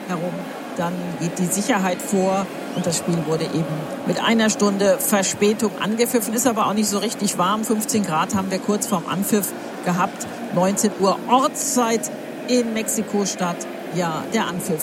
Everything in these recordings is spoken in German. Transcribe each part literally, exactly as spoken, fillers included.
herum, dann geht die Sicherheit vor. Und das Spiel wurde eben mit einer Stunde Verspätung angepfiffen. Ist aber auch nicht so richtig warm. fünfzehn Grad haben wir kurz vorm Anpfiff gehabt. neunzehn Uhr Ortszeit in Mexiko-Stadt. Ja, der Anpfiff.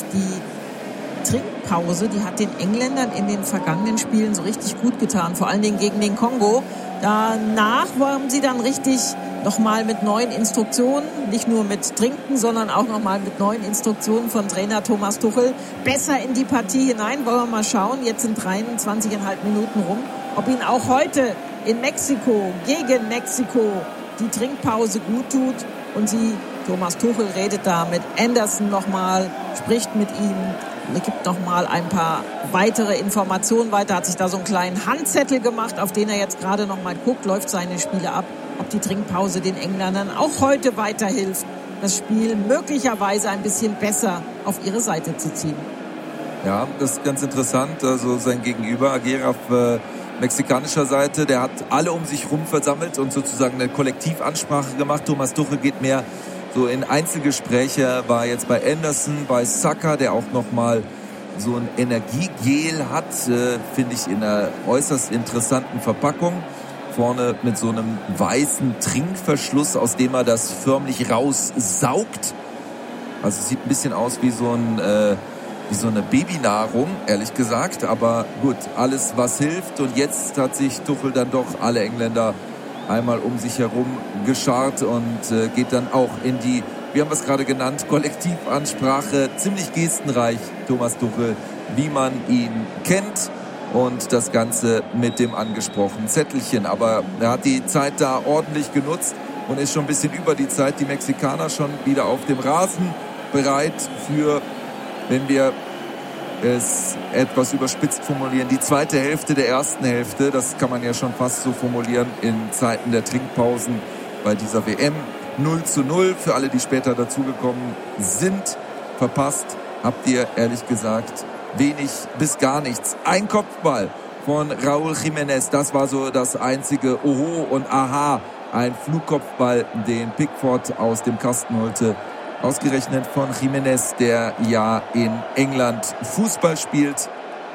Die Trinkpause, die hat den Engländern in den vergangenen Spielen so richtig gut getan. Vor allen Dingen gegen den Kongo. Danach waren sie dann richtig nochmal mit neuen Instruktionen, nicht nur mit Trinken, sondern auch nochmal mit neuen Instruktionen von Trainer Thomas Tuchel besser in die Partie hinein. Wollen wir mal schauen, jetzt sind dreiundzwanzig Komma fünf Minuten rum, ob ihn auch heute in Mexiko, gegen Mexiko, die Trinkpause gut tut. Und sie, Thomas Tuchel, redet da mit Anderson nochmal, spricht mit ihm, gibt nochmal ein paar weitere Informationen weiter, hat sich da so einen kleinen Handzettel gemacht, auf den er jetzt gerade nochmal guckt, läuft seine Spiele ab, ob die Trinkpause den Engländern auch heute weiterhilft, das Spiel möglicherweise ein bisschen besser auf ihre Seite zu ziehen. Ja, das ist ganz interessant. Also sein Gegenüber, Aguirre auf äh, mexikanischer Seite, der hat alle um sich rum versammelt und sozusagen eine Kollektivansprache gemacht. Thomas Tuchel geht mehr so in Einzelgespräche, war jetzt bei Anderson, bei Saka, der auch nochmal so ein Energiegel hat, äh, finde ich in einer äußerst interessanten Verpackung. Vorne mit so einem weißen Trinkverschluss, aus dem er das förmlich raussaugt. Also es sieht ein bisschen aus wie so ein äh, wie so eine Babynahrung, ehrlich gesagt. Aber gut, alles was hilft. Und jetzt hat sich Tuchel dann doch alle Engländer einmal um sich herum geschart und äh, geht dann auch in die, wir haben es gerade genannt, Kollektivansprache. Ziemlich gestenreich, Thomas Tuchel, wie man ihn kennt. Und das Ganze mit dem angesprochenen Zettelchen. Aber er hat die Zeit da ordentlich genutzt und ist schon ein bisschen über die Zeit. Die Mexikaner schon wieder auf dem Rasen bereit für, wenn wir es etwas überspitzt formulieren, die zweite Hälfte der ersten Hälfte. Das kann man ja schon fast so formulieren in Zeiten der Trinkpausen bei dieser W M. null zu null für alle, die später dazugekommen sind. Verpasst habt ihr, ehrlich gesagt, wenig bis gar nichts. Ein Kopfball von Raúl Jiménez, das war so das einzige Oho und Aha. Ein Flugkopfball, den Pickford aus dem Kasten holte. Ausgerechnet von Jiménez, der ja in England Fußball spielt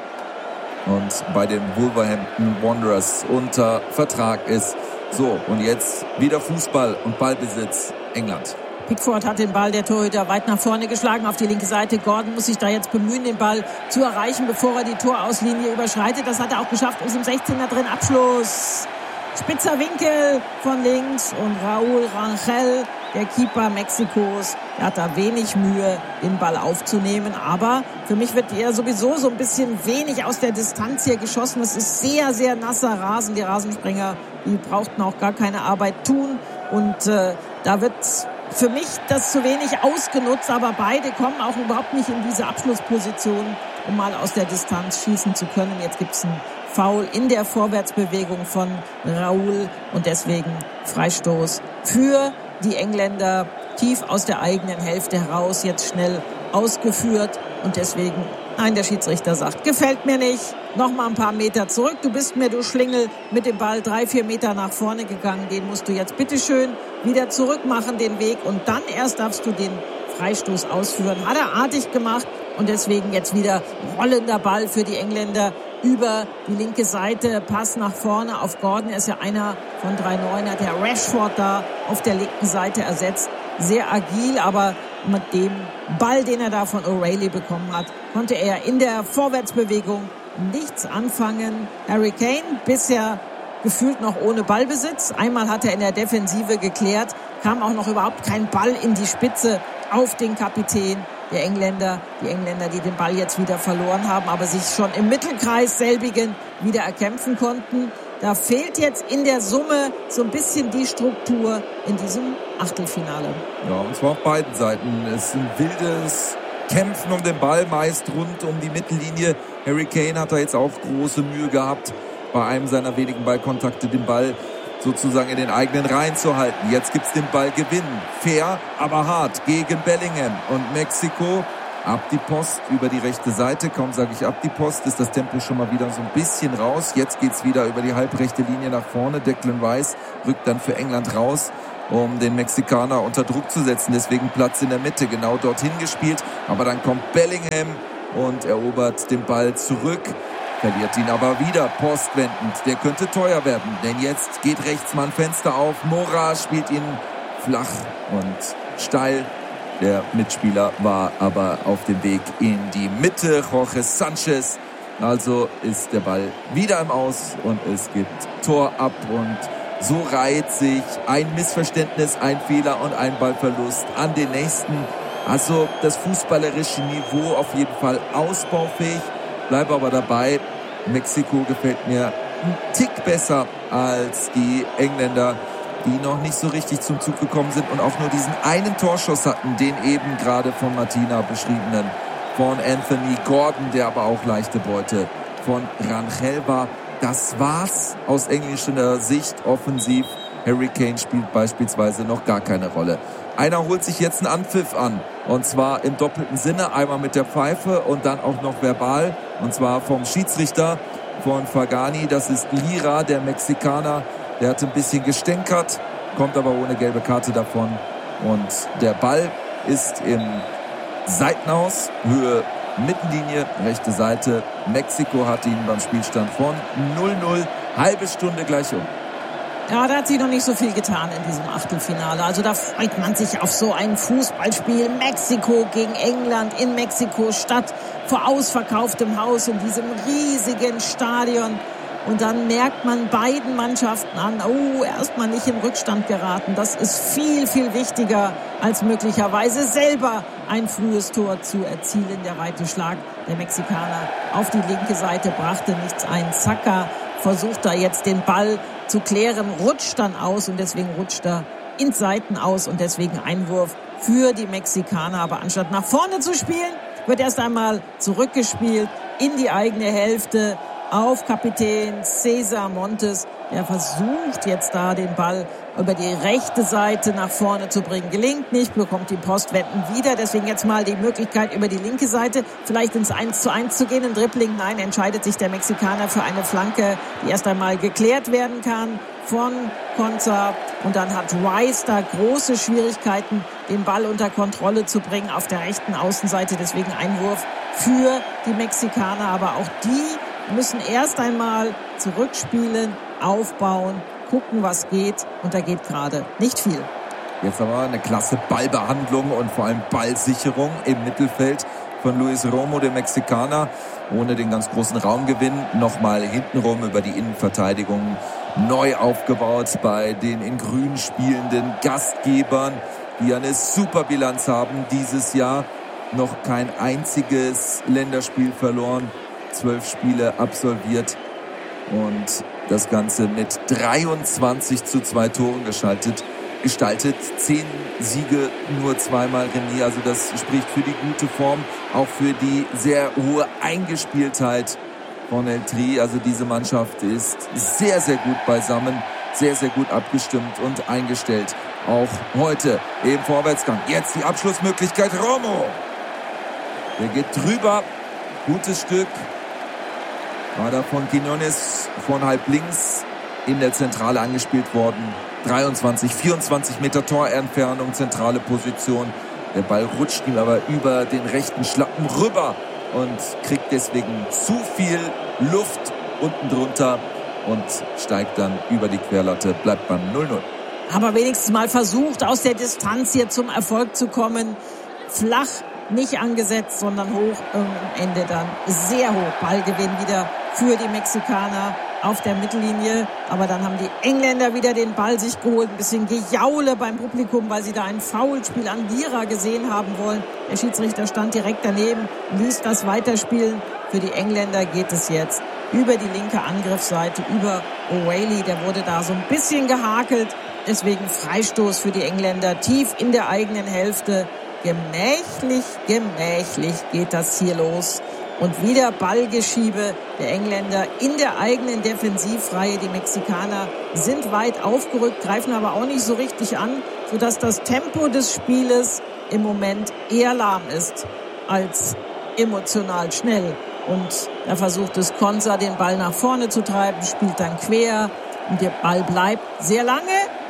und bei den Wolverhampton Wanderers unter Vertrag ist. So, und jetzt wieder Fußball und Ballbesitz England. Pickford hat den Ball, der Torhüter, weit nach vorne geschlagen auf die linke Seite. Gordon muss sich da jetzt bemühen, den Ball zu erreichen, bevor er die Torauslinie überschreitet. Das hat er auch geschafft. Ist im sechzehner drin. Abschluss. Spitzer Winkel von links. Und Raúl Rangel, der Keeper Mexikos, der hat da wenig Mühe, den Ball aufzunehmen. Aber für mich wird er sowieso so ein bisschen wenig aus der Distanz hier geschossen. Es ist sehr, sehr nasser Rasen. Die Rasensprenger, die brauchten auch gar keine Arbeit tun. Und äh, da wird für mich das zu wenig ausgenutzt, aber beide kommen auch überhaupt nicht in diese Abschlussposition, um mal aus der Distanz schießen zu können. Jetzt gibt es einen Foul in der Vorwärtsbewegung von Raúl und deswegen Freistoß für die Engländer, tief aus der eigenen Hälfte heraus, jetzt schnell ausgeführt und deswegen, nein, der Schiedsrichter sagt, gefällt mir nicht, noch mal ein paar Meter zurück, du bist mir, du Schlingel, mit dem Ball drei, vier Meter nach vorne gegangen, den musst du jetzt bitteschön wieder zurück machen, den Weg, und dann erst darfst du den Freistoß ausführen. Hat er artig gemacht und deswegen jetzt wieder rollender Ball für die Engländer über die linke Seite, Pass nach vorne auf Gordon, er ist ja einer von drei Neuner, der Rashford da auf der linken Seite ersetzt, sehr agil, aber mit dem Ball, den er da von O'Reilly bekommen hat, konnte er in der Vorwärtsbewegung nichts anfangen. Harry Kane bisher gefühlt noch ohne Ballbesitz. Einmal hat er in der Defensive geklärt, kam auch noch überhaupt kein Ball in die Spitze auf den Kapitän der Engländer. Die Engländer, die den Ball jetzt wieder verloren haben, aber sich schon im Mittelkreis selbigen wieder erkämpfen konnten. Da fehlt jetzt in der Summe so ein bisschen die Struktur in diesem Achtelfinale. Ja, und zwar auf beiden Seiten. Es ist ein wildes Kämpfen um den Ball, meist rund um die Mittellinie. Harry Kane hat da jetzt auch große Mühe gehabt, bei einem seiner wenigen Ballkontakte den Ball sozusagen in den eigenen Reihen zu halten. Jetzt gibt's den Ballgewinn. Fair, aber hart gegen Bellingham. Und Mexiko ab die Post über die rechte Seite. Kaum sage ich ab die Post, ist das Tempo schon mal wieder so ein bisschen raus. Jetzt geht's wieder über die halbrechte Linie nach vorne. Declan Rice rückt dann für England raus. um den Mexikaner unter Druck zu setzen. Deswegen Platz in der Mitte, genau dorthin gespielt. Aber dann kommt Bellingham und erobert den Ball zurück. Verliert ihn aber wieder postwendend. Der könnte teuer werden, denn jetzt geht rechts mal ein Fenster auf. Mora spielt ihn flach und steil. Der Mitspieler war aber auf dem Weg in die Mitte. Jorge Sanchez. Also ist der Ball wieder im Aus und es gibt Tor ab. Und so reiht sich ein Missverständnis, ein Fehler und ein Ballverlust an den nächsten. Also das fußballerische Niveau auf jeden Fall ausbaufähig. Bleibe aber dabei, Mexiko gefällt mir ein Tick besser als die Engländer, die noch nicht so richtig zum Zug gekommen sind und auch nur diesen einen Torschuss hatten, den eben gerade von Martina beschriebenen, von Anthony Gordon, der aber auch leichte Beute von Rangel war. Das war's aus englischer Sicht offensiv. Harry Kane spielt beispielsweise noch gar keine Rolle. Einer holt sich jetzt einen Anpfiff an, und zwar im doppelten Sinne, einmal mit der Pfeife und dann auch noch verbal, und zwar vom Schiedsrichter von Fagani. Das ist Lira, der Mexikaner. Der hat ein bisschen gestänkert, kommt aber ohne gelbe Karte davon. Und der Ball ist im Seitenaus, Höhe Mittenlinie, rechte Seite. Mexiko hat ihn beim Spielstand von null null, halbe Stunde gleich um. Ja, da hat sich noch nicht so viel getan in diesem Achtelfinale. Also da freut man sich auf so ein Fußballspiel. Mexiko gegen England in Mexiko-Stadt vor ausverkauftem Haus in diesem riesigen Stadion. Und dann merkt man beiden Mannschaften an, oh, erstmal nicht in Rückstand geraten. Das ist viel, viel wichtiger, als möglicherweise selber ein frühes Tor zu erzielen. Der weite Schlag der Mexikaner auf die linke Seite brachte nichts ein. Saka versucht da jetzt den Ball zu klären, rutscht dann aus und deswegen rutscht er ins Seiten aus und deswegen Einwurf für die Mexikaner. Aber anstatt nach vorne zu spielen, wird erst einmal zurückgespielt in die eigene Hälfte auf Kapitän César Montes. Der versucht jetzt da den Ball über die rechte Seite nach vorne zu bringen. Gelingt nicht, bekommt die Postwenden wieder. Deswegen jetzt mal die Möglichkeit, über die linke Seite vielleicht ins eins zu eins zu gehen. Im Dribbling, nein, entscheidet sich der Mexikaner für eine Flanke, die erst einmal geklärt werden kann von Konza. Und dann hat Rice da große Schwierigkeiten, den Ball unter Kontrolle zu bringen auf der rechten Außenseite. Deswegen Einwurf für die Mexikaner. Aber auch die müssen erst einmal zurückspielen, aufbauen, gucken, was geht. Und da geht gerade nicht viel. Jetzt aber eine klasse Ballbehandlung und vor allem Ballsicherung im Mittelfeld von Luis Romo, dem Mexikaner. Ohne den ganz großen Raumgewinn nochmal hintenrum über die Innenverteidigung neu aufgebaut bei den in Grün spielenden Gastgebern, die eine super Bilanz haben dieses Jahr. Noch kein einziges Länderspiel verloren. Zwölf Spiele absolviert und das Ganze mit dreiundzwanzig zu zwei Toren geschaltet, gestaltet. Zehn Siege, nur zweimal Remis. Also das spricht für die gute Form, auch für die sehr hohe Eingespieltheit von El Tri. Also diese Mannschaft ist sehr, sehr gut beisammen, sehr, sehr gut abgestimmt und eingestellt. Auch heute im Vorwärtsgang. Jetzt die Abschlussmöglichkeit. Romo. Der geht drüber. Gutes Stück. War da von Quiñones von halb links in der Zentrale angespielt worden. dreiundzwanzig, vierundzwanzig Meter Torentfernung, zentrale Position. Der Ball rutscht ihm aber über den rechten Schlappen rüber und kriegt deswegen zu viel Luft unten drunter und steigt dann über die Querlatte, bleibt beim null null. Aber wenigstens mal versucht, aus der Distanz hier zum Erfolg zu kommen. Flach, nicht angesetzt, sondern hoch. Am Ende dann sehr hoch. Ballgewinn wieder für die Mexikaner auf der Mittellinie. Aber dann haben die Engländer wieder den Ball sich geholt. Ein bisschen Gejaule beim Publikum, weil sie da ein Foulspiel an Lira gesehen haben wollen. Der Schiedsrichter stand direkt daneben, ließ das weiterspielen. Für die Engländer geht es jetzt über die linke Angriffsseite, über O'Reilly. Der wurde da so ein bisschen gehakelt. Deswegen Freistoß für die Engländer tief in der eigenen Hälfte. Gemächlich, gemächlich geht das hier los. Und wieder Ballgeschiebe der Engländer in der eigenen Defensivreihe. Die Mexikaner sind weit aufgerückt, greifen aber auch nicht so richtig an, sodass das Tempo des Spieles im Moment eher lahm ist als emotional schnell. Und da versucht es Konza, den Ball nach vorne zu treiben, spielt dann quer und der Ball bleibt sehr lange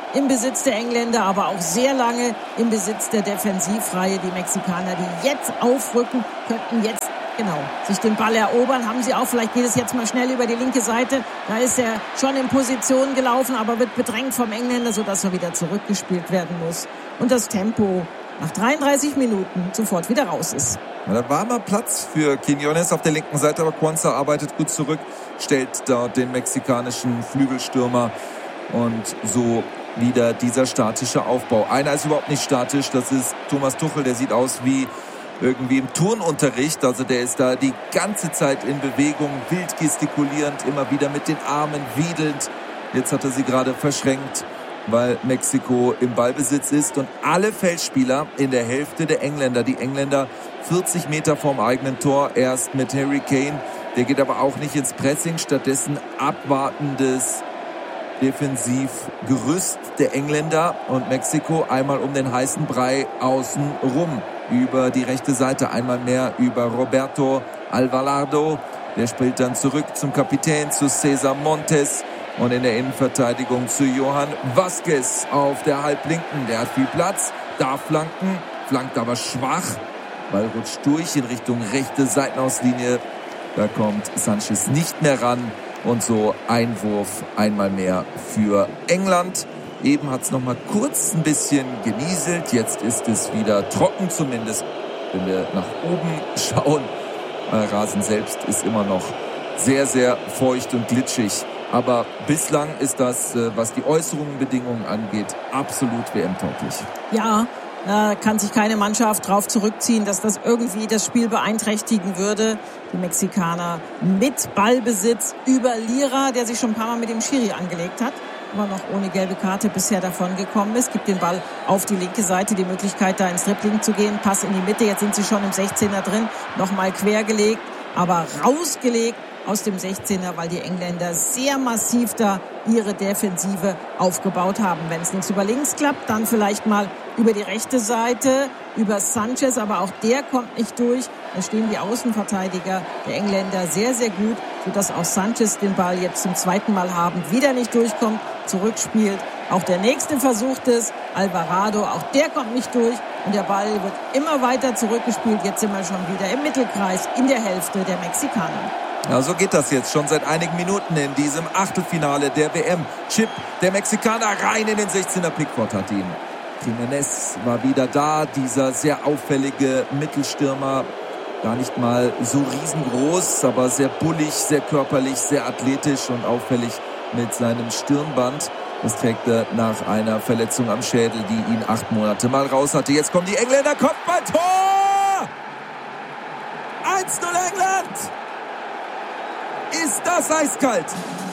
im Besitz der Engländer, aber auch sehr lange im Besitz der Defensivreihe. Die Mexikaner, die jetzt aufrücken, könnten jetzt genau sich den Ball erobern. Haben sie auch. Vielleicht geht es jetzt mal schnell über die linke Seite. Da ist er schon in Position gelaufen, aber wird bedrängt vom Engländer, sodass er wieder zurückgespielt werden muss. Und das Tempo nach dreiunddreißig Minuten sofort wieder raus ist. Ja, da war mal Platz für Quiñones auf der linken Seite, aber Quansah arbeitet gut zurück, stellt dort den mexikanischen Flügelstürmer und so wieder dieser statische Aufbau. Einer ist überhaupt nicht statisch, das ist Thomas Tuchel, der sieht aus wie irgendwie im Turnunterricht, also der ist da die ganze Zeit in Bewegung, wild gestikulierend, immer wieder mit den Armen wedelnd. Jetzt hat er sie gerade verschränkt, weil Mexiko im Ballbesitz ist und alle Feldspieler in der Hälfte der Engländer. Die Engländer vierzig Meter vorm eigenen Tor, erst mit Harry Kane. Der geht aber auch nicht ins Pressing, stattdessen abwartendes Defensivgerüst der Engländer und Mexiko einmal um den heißen Brei außen rum. Über die rechte Seite einmal mehr über Roberto Alvarado. Der spielt dann zurück zum Kapitän, zu César Montes. Und in der Innenverteidigung zu Johan Vázquez auf der Halblinken. Der hat viel Platz, darf flanken, flankt aber schwach. Ball rutscht durch in Richtung rechte Seitenauslinie. Da kommt Sanchez nicht mehr ran. Und so Einwurf einmal mehr für England. Eben hat es noch mal kurz ein bisschen genieselt. Jetzt ist es wieder trocken zumindest, wenn wir nach oben schauen. Der Rasen selbst ist immer noch sehr, sehr feucht und glitschig. Aber bislang ist das, was die äußeren Bedingungen angeht, absolut W M-tauglich. Ja, da kann sich keine Mannschaft drauf zurückziehen, dass das irgendwie das Spiel beeinträchtigen würde. Die Mexikaner mit Ballbesitz über Lira, der sich schon ein paar Mal mit dem Schiri angelegt hat, aber noch ohne gelbe Karte bisher davon gekommen ist. Gibt den Ball auf die linke Seite, die Möglichkeit, da ins Dribbling zu gehen. Pass in die Mitte, jetzt sind sie schon im sechzehner drin. Nochmal quergelegt, aber rausgelegt aus dem sechzehner, weil die Engländer sehr massiv da ihre Defensive aufgebaut haben. Wenn es links über links klappt, dann vielleicht mal über die rechte Seite, über Sanchez, aber auch der kommt nicht durch. Da stehen die Außenverteidiger der Engländer sehr, sehr gut, sodass auch Sanchez den Ball jetzt zum zweiten Mal haben, wieder nicht durchkommt, zurückspielt. Auch der nächste versucht es, Alvarado, auch der kommt nicht durch und der Ball wird immer weiter zurückgespielt. Jetzt sind wir schon wieder im Mittelkreis, in der Hälfte der Mexikaner. Ja, so geht das jetzt schon seit einigen Minuten in diesem Achtelfinale der W M. Chip der Mexikaner rein in den sechzehner. Pickford hat ihn. Jiménez war wieder da, dieser sehr auffällige Mittelstürmer. Gar nicht mal so riesengroß, aber sehr bullig, sehr körperlich, sehr athletisch und auffällig mit seinem Stirnband. Das trägt er nach einer Verletzung am Schädel, die ihn acht Monate mal raus hatte. Jetzt kommen die Engländer, Kopfballtor! eins null England! Ist das eiskalt?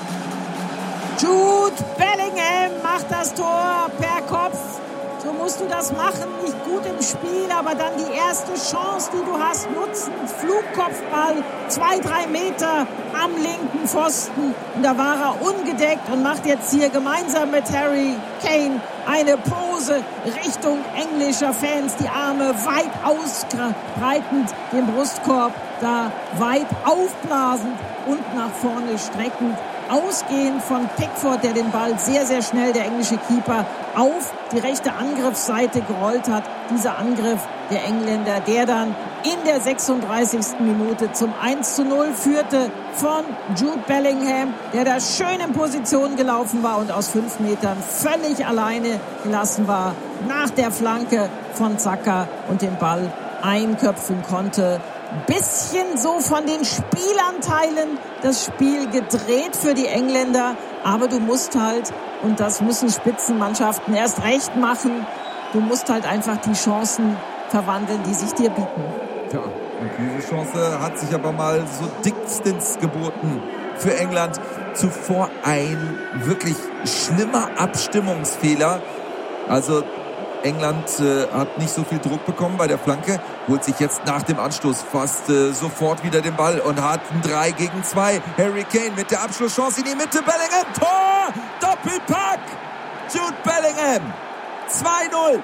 Jude Bellingham macht das Tor per Kopf. So musst du das machen. Nicht gut im Spiel, aber dann die erste Chance, die du hast, nutzen. Flugkopfball, zwei, drei Meter am linken Pfosten. Und da war er ungedeckt und macht jetzt hier gemeinsam mit Harry Kane eine Pose Richtung englischer Fans. Die Arme weit ausbreitend, den Brustkorb da weit aufblasend und nach vorne streckend. Ausgehend von Pickford, der den Ball sehr, sehr schnell, der englische Keeper, auf die rechte Angriffsseite gerollt hat. Dieser Angriff der Engländer, der dann in der sechsunddreißigsten Minute zum eins zu null führte von Jude Bellingham, der da schön in Position gelaufen war und aus fünf Metern völlig alleine gelassen war nach der Flanke von Xhaka und den Ball einköpfen konnte. Bisschen so von den Spielanteilen das Spiel gedreht für die Engländer, aber du musst halt, und das müssen Spitzenmannschaften erst recht machen, du musst halt einfach die Chancen verwandeln, die sich dir bieten. Ja, und diese Chance hat sich aber mal so dickstens geboten für England. Zuvor ein wirklich schlimmer Abstimmungsfehler. Also England äh, hat nicht so viel Druck bekommen bei der Flanke, holt sich jetzt nach dem Anstoß fast äh, sofort wieder den Ball und hat ein drei gegen zwei. Harry Kane mit der Abschlusschance in die Mitte. Bellingham, Tor! Doppelpack! Jude Bellingham! zwei null!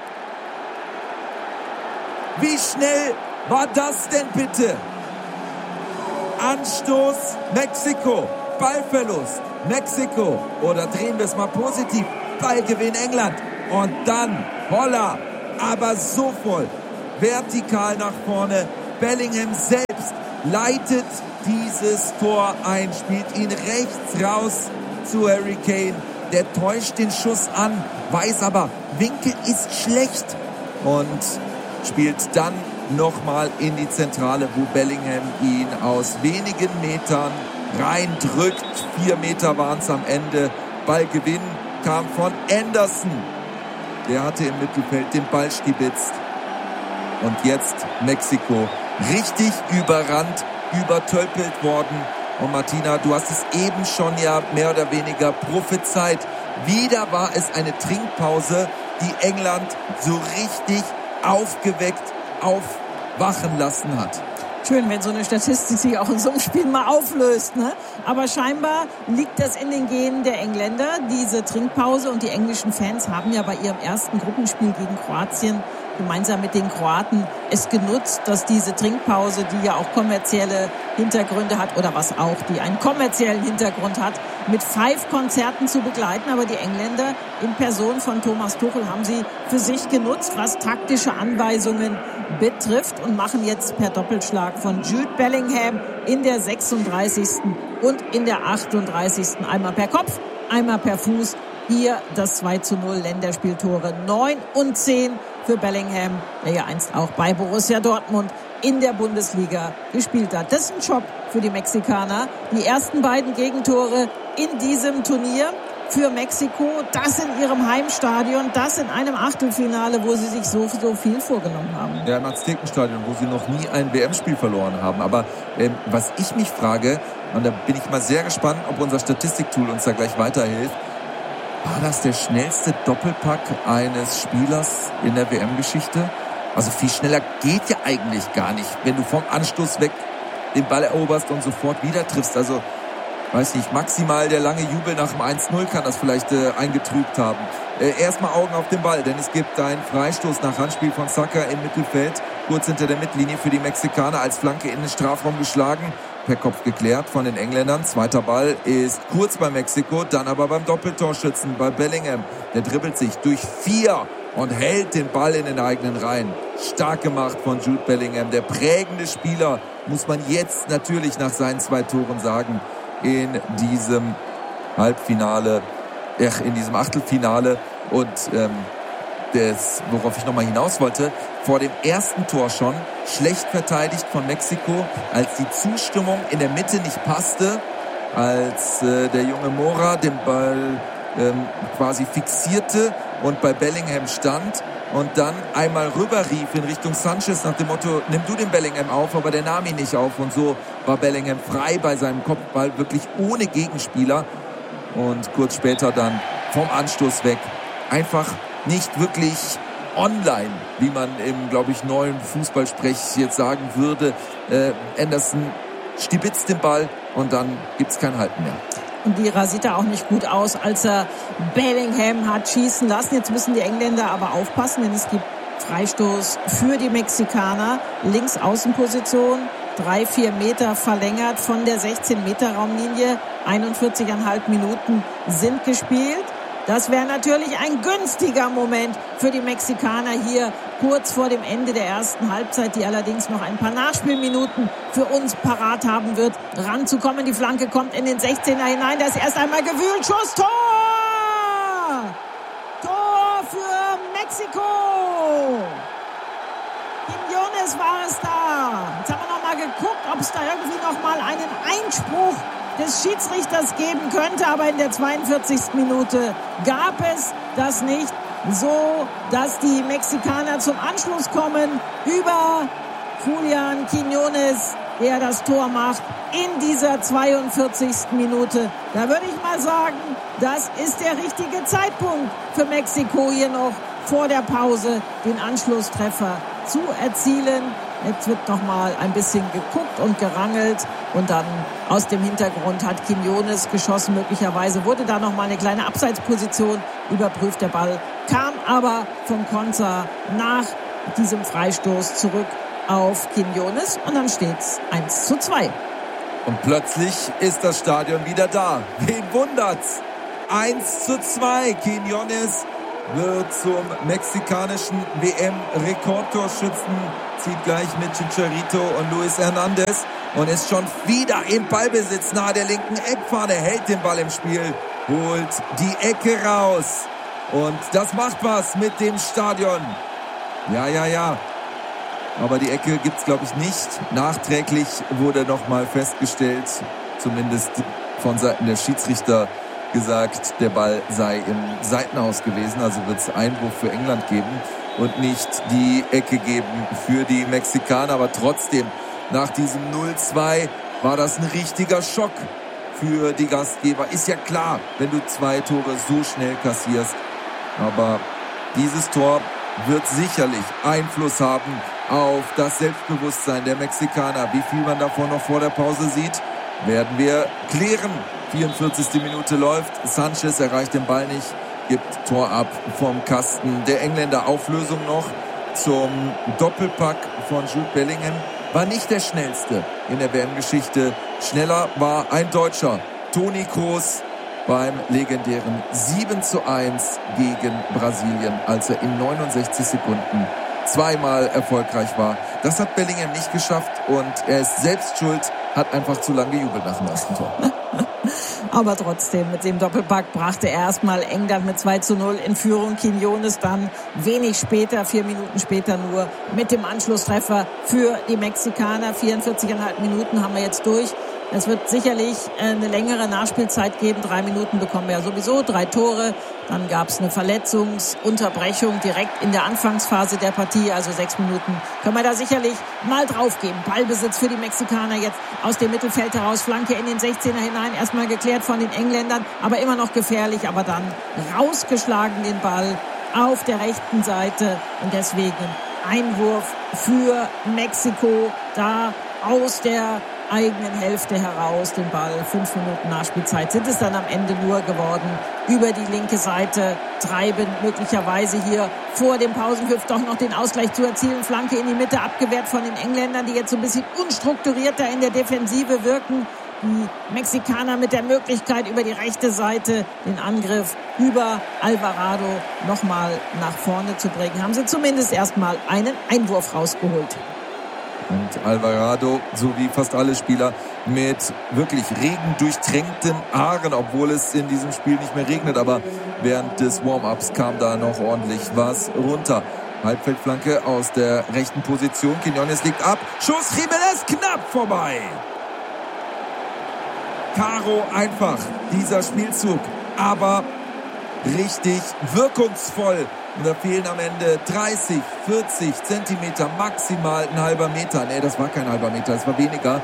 Wie schnell war das denn bitte? Anstoß Mexiko, Ballverlust Mexiko. Oder drehen wir es mal positiv. Ballgewinn England. Und dann, holla, aber so voll, vertikal nach vorne. Bellingham selbst leitet dieses Tor ein, spielt ihn rechts raus zu Harry Kane. Der täuscht den Schuss an, weiß aber, Winkel ist schlecht und spielt dann nochmal in die Zentrale, wo Bellingham ihn aus wenigen Metern reindrückt. Vier Meter waren es am Ende. Ballgewinn kam von Anderson. Der hatte im Mittelfeld den Ball stibitzt. Und jetzt Mexiko. Richtig überrannt, übertölpelt worden. Und Martina, du hast es eben schon ja mehr oder weniger prophezeit. Wieder war es eine Trinkpause, die England so richtig aufgeweckt, aufwachen lassen hat. Schön, wenn so eine Statistik sich auch in so einem Spiel mal auflöst, ne? Aber scheinbar liegt das in den Genen der Engländer, diese Trinkpause. Und die englischen Fans haben ja bei ihrem ersten Gruppenspiel gegen Kroatien gemeinsam mit den Kroaten es genutzt, dass diese Trinkpause, die ja auch kommerzielle Hintergründe hat, oder was auch, die einen kommerziellen Hintergrund hat, mit Five-Konzerten zu begleiten. Aber die Engländer in Person von Thomas Tuchel haben sie für sich genutzt, was taktische Anweisungen betrifft, und machen jetzt per Doppelschlag von Jude Bellingham in der sechsunddreißigsten und in der achtunddreißigsten einmal per Kopf, einmal per Fuß. Hier das zwei zu null, Länderspieltore neun und zehn für Bellingham, der ja einst auch bei Borussia Dortmund in der Bundesliga gespielt hat. Das ist ein Job für die Mexikaner. Die ersten beiden Gegentore in diesem Turnier für Mexiko, das in ihrem Heimstadion, das in einem Achtelfinale, wo sie sich so, so viel vorgenommen haben. Ja, im Aztekenstadion, wo sie noch nie ein W M-Spiel verloren haben. Aber ähm, was ich mich frage, und da bin ich mal sehr gespannt, ob unser Statistiktool uns da gleich weiterhilft, war das der schnellste Doppelpack eines Spielers in der W M-Geschichte? Also viel schneller geht ja eigentlich gar nicht, wenn du vom Anstoß weg den Ball eroberst und sofort wieder triffst. Also, weiß nicht, maximal der lange Jubel nach dem eins null kann das vielleicht äh, eingetrübt haben. Äh, erstmal Augen auf den Ball, denn es gibt einen Freistoß nach Handspiel von Saka im Mittelfeld, kurz hinter der Mittellinie für die Mexikaner, als Flanke in den Strafraum geschlagen. Per Kopf geklärt von den Engländern. Zweiter Ball ist kurz bei Mexiko, dann aber beim Doppeltorschützen bei Bellingham. Der dribbelt sich durch vier und hält den Ball in den eigenen Reihen. Stark gemacht von Jude Bellingham. Der prägende Spieler, muss man jetzt natürlich nach seinen zwei Toren sagen, in diesem Halbfinale, ach, in diesem Achtelfinale. Und ähm, das, worauf ich nochmal hinaus wollte, vor dem ersten Tor schon schlecht verteidigt von Mexiko, als die Zustimmung in der Mitte nicht passte, als äh, der junge Mora den Ball ähm, quasi fixierte und bei Bellingham stand und dann einmal rüberrief in Richtung Sanchez nach dem Motto, nimm du den Bellingham auf, aber der nahm ihn nicht auf, und so war Bellingham frei bei seinem Kopfball, wirklich ohne Gegenspieler, und kurz später dann vom Anstoß weg einfach nicht wirklich online, wie man im, glaube ich, neuen Fußballsprech jetzt sagen würde. Äh, Anderson stibitzt den Ball und dann gibt's kein Halten mehr. Und Vieira sieht da auch nicht gut aus, als er Bellingham hat schießen lassen. Jetzt müssen die Engländer aber aufpassen, denn es gibt Freistoß für die Mexikaner. Links Außenposition, drei, vier Meter verlängert von der sechzehn-Meter-Raumlinie. einundvierzig Komma fünf Minuten sind gespielt. Das wäre natürlich ein günstiger Moment für die Mexikaner hier kurz vor dem Ende der ersten Halbzeit, die allerdings noch ein paar Nachspielminuten für uns parat haben wird, ranzukommen. Die Flanke kommt in den sechzehner hinein, da ist erst einmal gewühlt, Schuss, Tor! Tor für Mexiko! Quiñones war es da. Jetzt haben wir noch mal geguckt, ob es da irgendwie noch mal einen Einspruch des Schiedsrichters geben könnte, aber in der zweiundvierzigsten Minute gab es das nicht, so dass die Mexikaner zum Anschluss kommen über Julián Quiñones, der das Tor macht in dieser zweiundvierzigsten Minute. Da würde ich mal sagen, das ist der richtige Zeitpunkt für Mexiko, hier noch vor der Pause den Anschlusstreffer zu erzielen. Jetzt wird noch mal ein bisschen geguckt und gerangelt und dann aus dem Hintergrund hat Quiñones geschossen. Möglicherweise wurde da noch mal eine kleine Abseitsposition überprüft. Der Ball kam aber vom Konter nach diesem Freistoß zurück auf Quiñones und dann steht's eins zu zwei. Und plötzlich ist das Stadion wieder da. Wen wundert's? eins zu zwei. Quiñones wird zum mexikanischen W M-Rekordtorschützen, zieht gleich mit Chicharito und Luis Hernandez und ist schon wieder im Ballbesitz nahe der linken Eckfahne, hält den Ball im Spiel, holt die Ecke raus und das macht was mit dem Stadion. Ja, ja, ja. Aber die Ecke gibt's, glaube ich, nicht. Nachträglich wurde nochmal festgestellt, zumindest von Seiten der Schiedsrichter gesagt, der Ball sei im Seitenhaus gewesen. Also wird es Einwurf für England geben und nicht die Ecke geben für die Mexikaner. Aber trotzdem, nach diesem null zwei war das ein richtiger Schock für die Gastgeber. Ist ja klar, wenn du zwei Tore so schnell kassierst. Aber dieses Tor wird sicherlich Einfluss haben auf das Selbstbewusstsein der Mexikaner. Wie viel man davon noch vor der Pause sieht, werden wir klären. vierundvierzigste Minute läuft. Sanchez erreicht den Ball nicht, gibt Tor ab vom Kasten. Der Engländer Auflösung noch zum Doppelpack von Jude Bellingham. War nicht der schnellste in der W M-Geschichte. Schneller war ein Deutscher, Toni Kroos, beim legendären sieben zu eins gegen Brasilien, als er in neunundsechzig Sekunden zweimal erfolgreich war. Das hat Bellingham nicht geschafft und er ist selbst schuld, hat einfach zu lange gejubelt nach dem ersten Tor. Aber trotzdem, mit dem Doppelpack brachte er erstmal England mit zwei zu null in Führung. Quiñones dann wenig später, vier Minuten später nur, mit dem Anschlusstreffer für die Mexikaner. vierundvierzig Komma fünf Minuten haben wir jetzt durch. Es wird sicherlich eine längere Nachspielzeit geben. Drei Minuten bekommen wir ja sowieso, drei Tore. Dann gab es eine Verletzungsunterbrechung direkt in der Anfangsphase der Partie. Also sechs Minuten können wir da sicherlich mal drauf geben. Ballbesitz für die Mexikaner jetzt aus dem Mittelfeld heraus. Flanke in den sechzehner hinein. Erstmal geklärt von den Engländern, aber immer noch gefährlich. Aber dann rausgeschlagen den Ball auf der rechten Seite. Und deswegen Einwurf für Mexiko da aus der eigenen Hälfte heraus den Ball. Fünf Minuten Nachspielzeit sind es dann am Ende nur geworden. Über die linke Seite treiben möglicherweise hier vor dem Pausenpfiff doch noch den Ausgleich zu erzielen. Flanke in die Mitte abgewehrt von den Engländern, die jetzt so ein bisschen unstrukturierter in der Defensive wirken. Die Mexikaner mit der Möglichkeit, über die rechte Seite den Angriff über Alvarado nochmal nach vorne zu bringen. Haben sie zumindest erstmal einen Einwurf rausgeholt. Und Alvarado, so wie fast alle Spieler, mit wirklich regendurchtränkten Haaren, obwohl es in diesem Spiel nicht mehr regnet. Aber während des Warm-Ups kam da noch ordentlich was runter. Halbfeldflanke aus der rechten Position. Quiñones liegt ab. Schuss, Jiménez knapp vorbei. Karo einfach, dieser Spielzug. Aber richtig wirkungsvoll. Und da fehlen am Ende dreißig, vierzig Zentimeter, maximal ein halber Meter. Nee, das war kein halber Meter, das war weniger.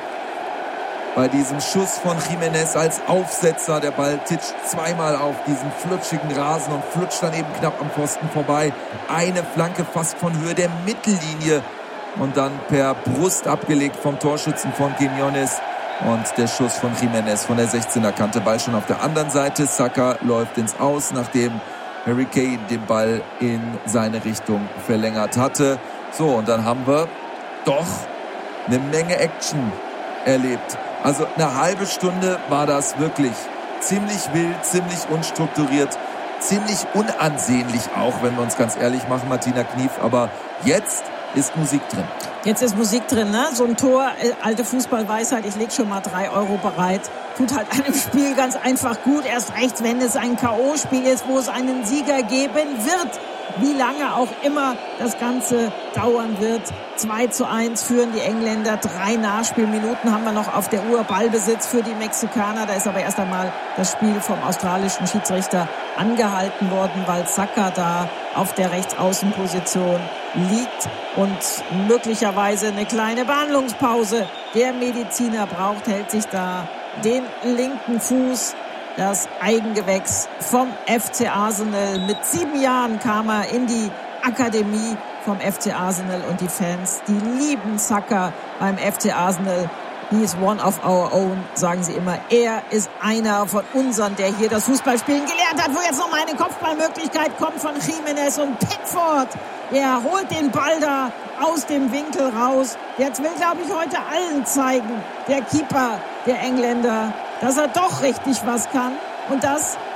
Bei diesem Schuss von Jiménez als Aufsetzer. Der Ball titscht zweimal auf diesen flutschigen Rasen und flutscht dann eben knapp am Pfosten vorbei. Eine Flanke fast von Höhe der Mittellinie. Und dann per Brust abgelegt vom Torschützen von Quiñones. Und der Schuss von Jiménez von der sechzehner Kante. Ball schon auf der anderen Seite. Saka läuft ins Aus, nachdem Harry Kane den Ball in seine Richtung verlängert hatte. So, und dann haben wir doch eine Menge Action erlebt. Also eine halbe Stunde war das wirklich ziemlich wild, ziemlich unstrukturiert, ziemlich unansehnlich auch, wenn wir uns ganz ehrlich machen, Martina Knief. Aber jetzt ist Musik drin. Jetzt ist Musik drin, ne? So ein Tor, alte Fußballweisheit, ich leg schon mal drei Euro bereit. Tut halt einem Spiel ganz einfach gut. Erst recht, wenn es ein K O-Spiel ist, wo es einen Sieger geben wird. Wie lange auch immer das Ganze dauern wird. zwei zu eins führen die Engländer. Drei Nachspielminuten haben wir noch auf der Uhr. Ballbesitz für die Mexikaner. Da ist aber erst einmal das Spiel vom australischen Schiedsrichter angehalten worden, weil Saka da auf der Rechtsaußenposition liegt und möglicherweise eine kleine Behandlungspause der Mediziner braucht, hält sich da den linken Fuß. Das Eigengewächs vom F C Arsenal. Mit sieben Jahren kam er in die Akademie vom F C Arsenal und die Fans, die lieben Saka beim F C Arsenal. He is one of our own, sagen sie immer. Er ist einer von unseren, der hier das Fußballspielen gelernt hat, wo jetzt noch mal eine Kopfballmöglichkeit kommt von Jiménez und Pickford. Der holt den Ball da aus dem Winkel raus. Jetzt will, glaube ich, heute allen zeigen, der Keeper der Engländer, dass er doch richtig was kann. Und das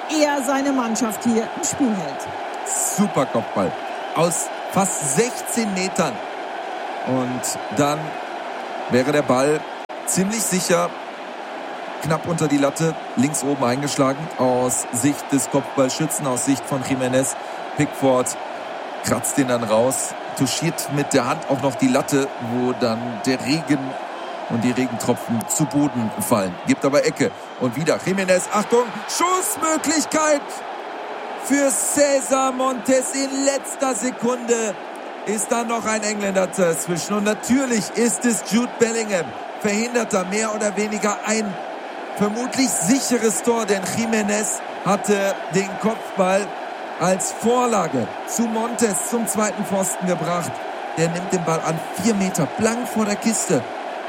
er seine Mannschaft hier im Spiel hält. Super Kopfball aus fast sechzehn Metern. Und dann wäre der Ball ziemlich sicher knapp unter die Latte, links oben eingeschlagen, aus Sicht des Kopfballschützen, aus Sicht von Jiménez. Pickford kratzt den dann raus, touchiert mit der Hand auch noch die Latte, wo dann der Regen und die Regentropfen zu Boden fallen. Gibt aber Ecke. Und wieder Jiménez, Achtung, Schussmöglichkeit für César Montes. In letzter Sekunde ist da noch ein Engländer dazwischen. Und natürlich ist es Jude Bellingham. Verhindert da mehr oder weniger ein vermutlich sicheres Tor, denn Jiménez hatte den Kopfball als Vorlage zu Montes zum zweiten Pfosten gebracht. Der nimmt den Ball an, vier Meter blank vor der Kiste.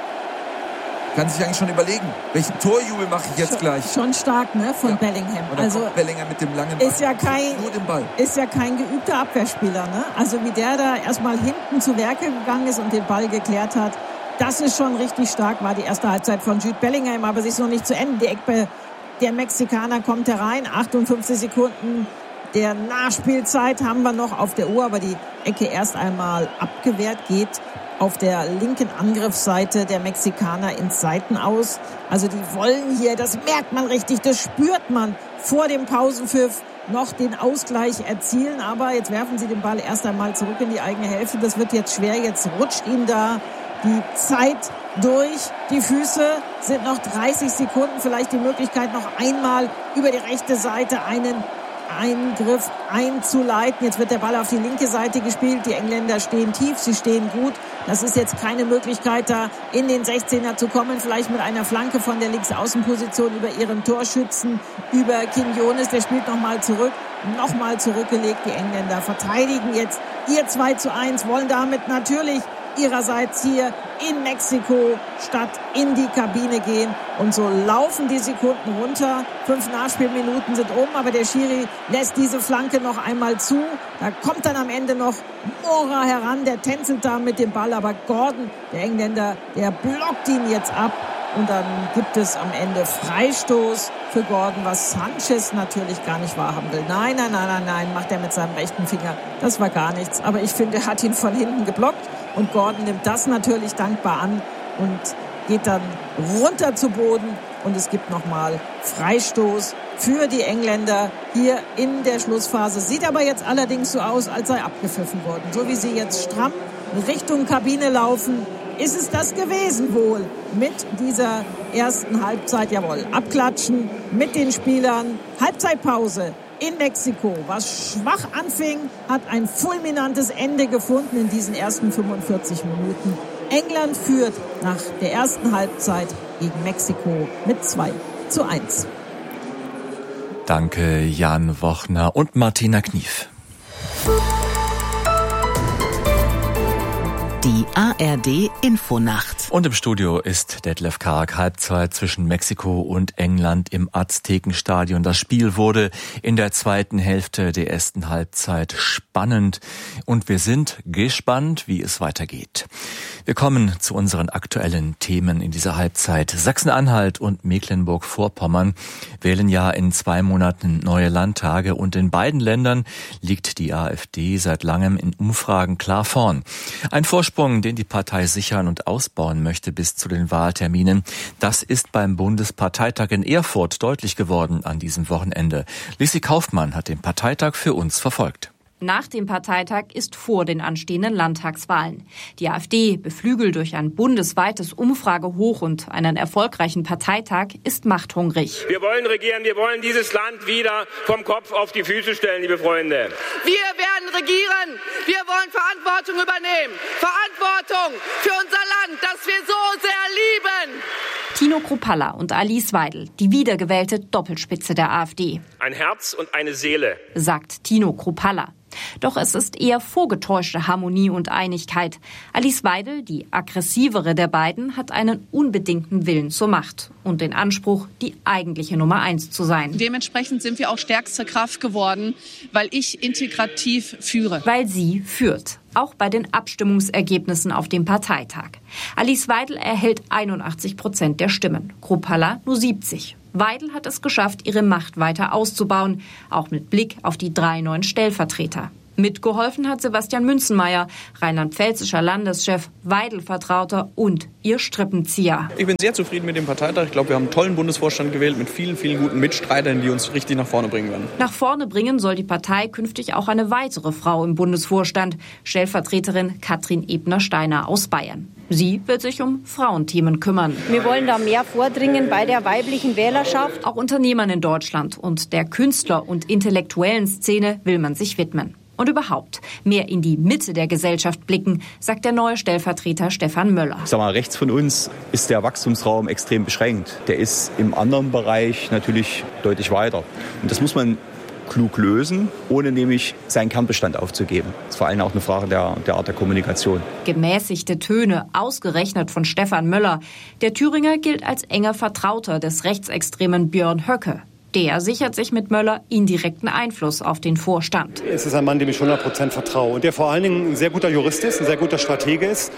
Kann sich eigentlich schon überlegen, welchen Torjubel mache ich jetzt schon, gleich. Schon stark, ne, von ja. Bellingham. Oder also Bellingham mit dem langen Ball. Ist ja kein, nur den Ball. Ist ja kein geübter Abwehrspieler, ne? Also wie der da erstmal hinten zu Werke gegangen ist und den Ball geklärt hat, das ist schon richtig stark, war die erste Halbzeit von Jude Bellingham, aber sie ist noch nicht zu Ende. Die Ecke der Mexikaner kommt herein, achtundfünfzig Sekunden der Nachspielzeit haben wir noch auf der Uhr, aber die Ecke erst einmal abgewehrt, geht auf der linken Angriffsseite der Mexikaner ins Seitenaus. Also die wollen hier, das merkt man richtig, das spürt man vor dem Pausenpfiff noch den Ausgleich erzielen, aber jetzt werfen sie den Ball erst einmal zurück in die eigene Hälfte. Das wird jetzt schwer, jetzt rutscht ihnen da die Zeit durch die Füße, sind noch dreißig Sekunden, vielleicht die Möglichkeit noch einmal über die rechte Seite einen Eingriff einzuleiten. Jetzt wird der Ball auf die linke Seite gespielt. Die Engländer stehen tief, sie stehen gut. Das ist jetzt keine Möglichkeit, da in den sechzehner zu kommen. Vielleicht mit einer Flanke von der Linksaußenposition über ihren Torschützen, über Quiñones. Der spielt nochmal zurück, nochmal zurückgelegt. Die Engländer verteidigen jetzt ihr zwei zu eins, wollen damit natürlich ihrerseits hier in Mexiko-Stadt in die Kabine gehen. Und so laufen die Sekunden runter. Fünf Nachspielminuten sind um, aber der Schiri lässt diese Flanke noch einmal zu. Da kommt dann am Ende noch Mora heran, der tänzelt da mit dem Ball. Aber Gordon, der Engländer, der blockt ihn jetzt ab. Und dann gibt es am Ende Freistoß für Gordon, was Sanchez natürlich gar nicht wahrhaben will. Nein, nein, nein, nein, nein, macht er mit seinem rechten Finger. Das war gar nichts. Aber ich finde, er hat ihn von hinten geblockt. Und Gordon nimmt das natürlich dankbar an und geht dann runter zu Boden. Und es gibt nochmal Freistoß für die Engländer hier in der Schlussphase. Sieht aber jetzt allerdings so aus, als sei abgepfiffen worden. So wie sie jetzt stramm Richtung Kabine laufen, ist es das gewesen wohl mit dieser ersten Halbzeit. Jawohl, abklatschen mit den Spielern. Halbzeitpause in Mexiko. Was schwach anfing, hat ein fulminantes Ende gefunden in diesen ersten fünfundvierzig Minuten. England führt nach der ersten Halbzeit gegen Mexiko mit zwei zu eins. Danke Jan Wochner und Martina Knief. Die A R D Infonacht. Und im Studio ist Detlef Karg. Halbzeit zwischen Mexiko und England im Aztekenstadion. Das Spiel wurde in der zweiten Hälfte der ersten Halbzeit spannend. Und wir sind gespannt, wie es weitergeht. Wir kommen zu unseren aktuellen Themen in dieser Halbzeit. Sachsen-Anhalt und Mecklenburg-Vorpommern wählen ja in zwei Monaten neue Landtage. Und in beiden Ländern liegt die AfD seit langem in Umfragen klar vorn. Ein Vorsprung, den die Partei sichern und ausbauen möchte bis zu den Wahlterminen. Das ist beim Bundesparteitag in Erfurt deutlich geworden an diesem Wochenende. Lissi Kaufmann hat den Parteitag für uns verfolgt. Nach dem Parteitag ist vor den anstehenden Landtagswahlen. Die AfD, beflügelt durch ein bundesweites Umfragehoch und einen erfolgreichen Parteitag, ist machthungrig. Wir wollen regieren, wir wollen dieses Land wieder vom Kopf auf die Füße stellen, liebe Freunde. Wir werden regieren, wir wollen Verantwortung übernehmen. Verantwortung für unser Land, das wir so sehr lieben. Tino Kruppalla und Alice Weidel, die wiedergewählte Doppelspitze der AfD. Ein Herz und eine Seele, sagt Tino Kruppalla. Doch es ist eher vorgetäuschte Harmonie und Einigkeit. Alice Weidel, die aggressivere der beiden, hat einen unbedingten Willen zur Macht und den Anspruch, die eigentliche Nummer eins zu sein. Dementsprechend sind wir auch stärkste Kraft geworden, weil ich integrativ führe. Weil sie führt, auch bei den Abstimmungsergebnissen auf dem Parteitag. Alice Weidel erhält einundachtzig Prozent der Stimmen, Kruppalla nur siebzig. Weidel hat es geschafft, ihre Macht weiter auszubauen, auch mit Blick auf die drei neuen Stellvertreter. Mitgeholfen hat Sebastian Münzenmaier, rheinland-pfälzischer Landeschef, Weidel-Vertrauter und ihr Strippenzieher. Ich bin sehr zufrieden mit dem Parteitag. Ich glaube, wir haben einen tollen Bundesvorstand gewählt mit vielen, vielen guten Mitstreitern, die uns richtig nach vorne bringen werden. Nach vorne bringen soll die Partei künftig auch eine weitere Frau im Bundesvorstand, Stellvertreterin Katrin Ebner-Steiner aus Bayern. Sie wird sich um Frauenthemen kümmern. Wir wollen da mehr vordringen bei der weiblichen Wählerschaft. Auch Unternehmern in Deutschland und der Künstler- und intellektuellen Szene will man sich widmen. Und überhaupt mehr in die Mitte der Gesellschaft blicken, sagt der neue Stellvertreter Stefan Möller. Ich sag mal, rechts von uns ist der Wachstumsraum extrem beschränkt. Der ist im anderen Bereich natürlich deutlich weiter. Und das muss man klug lösen, ohne nämlich seinen Kernbestand aufzugeben. Das ist vor allem auch eine Frage der, der Art der Kommunikation. Gemäßigte Töne, ausgerechnet von Stefan Möller. Der Thüringer gilt als enger Vertrauter des rechtsextremen Björn Höcke. Der sichert sich mit Möller indirekten Einfluss auf den Vorstand. Es ist ein Mann, dem ich hundert Prozent vertraue und der vor allen Dingen ein sehr guter Jurist ist, ein sehr guter Stratege ist